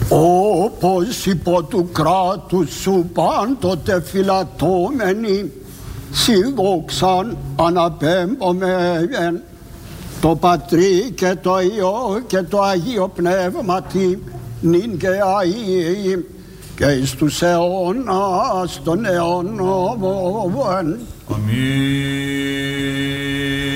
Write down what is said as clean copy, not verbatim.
όπως υπό του κράτους σου πάντοτε φυλατώμενοι, σιγόξαν αναπέμπομεν το Πατρί και το Υιό και το Αγίο Πνεύματι, νυν και αΐ και εις τους αιώνας των αιώνων. Αμήν.